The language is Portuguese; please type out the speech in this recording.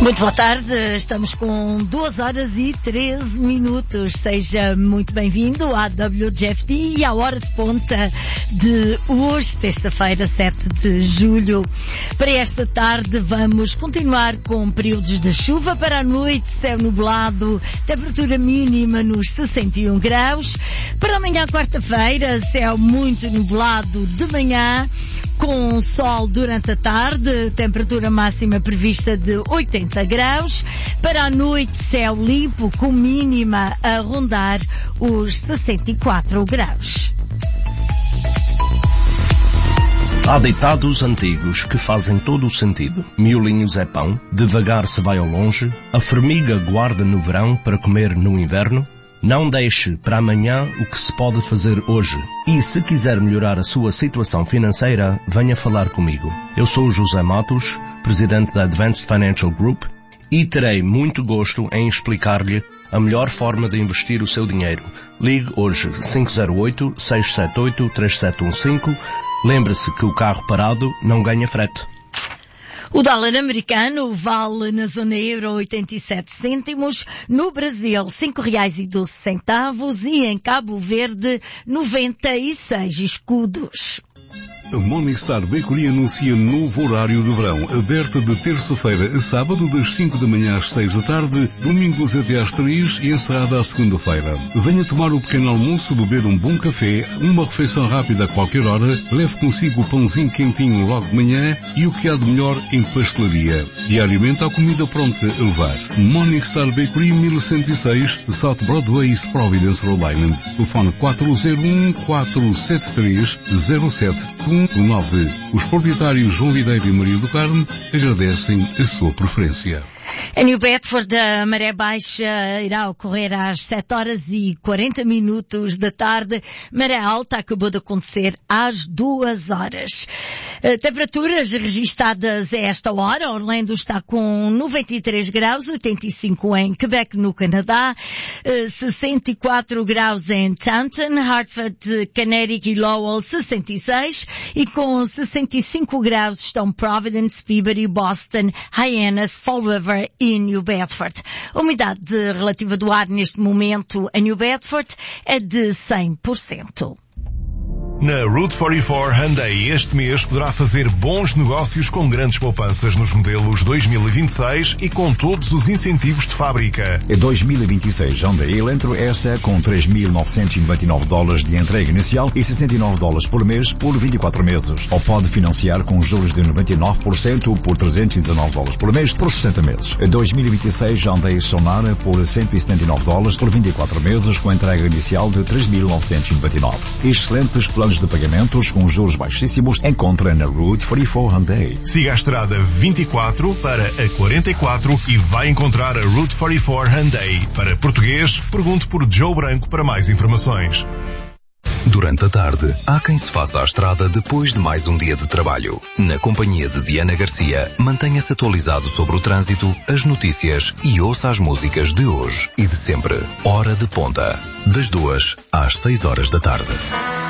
Muito boa tarde, estamos com 2h13. Seja muito bem-vindo à WGFT e à hora de ponta de hoje, terça-feira, 7 de julho. Para esta tarde vamos continuar com períodos de chuva. Para a noite, céu nublado, temperatura mínima nos 61 graus. Para amanhã, quarta-feira, céu muito nublado de manhã, com sol durante a tarde, temperatura máxima prevista de 80 graus. Para a noite, céu limpo, com mínima a rondar os 64 graus. Há ditados antigos que fazem todo o sentido. Miolinhos é pão, devagar se vai ao longe, a formiga guarda no verão para comer no inverno. Não deixe para amanhã o que se pode fazer hoje. E se quiser melhorar a sua situação financeira, venha falar comigo. Eu sou o José Matos, presidente da Advanced Financial Group, e terei muito gosto em explicar-lhe a melhor forma de investir o seu dinheiro. Ligue hoje 508-678-3715. Lembre-se que o carro parado não ganha frete. O dólar americano vale na zona euro 87 cêntimos, no Brasil R$5,12 e em Cabo Verde 96 escudos. A Morningstar Bakery anuncia novo horário de verão, aberta de terça-feira a sábado, das 5 da manhã às 6 da tarde, domingos até às 3 e encerrada à segunda-feira. Venha tomar o pequeno almoço, beber um bom café, uma refeição rápida a qualquer hora, leve consigo o pãozinho quentinho logo de manhã e o que há de melhor em pastelaria. Diariamente há comida pronta a levar. Morningstar Bakery 1106, South Broadway, East Providence, Rhode Island. Telefone 401-473-0719. Os proprietários João Videira e Maria do Carmo agradecem a sua preferência. Em New Bedford, a maré baixa irá ocorrer às 7h40 da tarde. Maré alta acabou de acontecer às 2h. Temperaturas registadas a esta hora. Orlando está com 93 graus, 85 em Quebec, no Canadá, 64 graus em Taunton, Hartford, Connecticut e Lowell, 66, e com 65 graus estão Providence, Peabody, Boston, Hyannis, Fall River e New Bedford. A umidade relativa do ar neste momento em New Bedford é de 100%. Na Route 44 Hyundai este mês poderá fazer bons negócios com grandes poupanças nos modelos 2026 e com todos os incentivos de fábrica. Em 2026, Hyundai Elantra S com $3.999 de entrega inicial e $69 por mês por 24 meses. Ou pode financiar com juros de 99% por $319 por mês por 60 meses. Em 2026, Hyundai Sonara por $179 por 24 meses com entrega inicial de $3.999. Excelentes planos de pagamentos com juros baixíssimos encontra na Route 44 Hyundai. Siga a estrada 24 para a 44 e vai encontrar a Route 44 Hyundai. Para português, pergunte por Joe Branco para mais informações. Durante a tarde, há quem se faça à estrada depois de mais um dia de trabalho. Na companhia de Diana Garcia, mantenha-se atualizado sobre o trânsito, as notícias e ouça as músicas de hoje e de sempre. Hora de ponta, das 2 às 6 horas da tarde.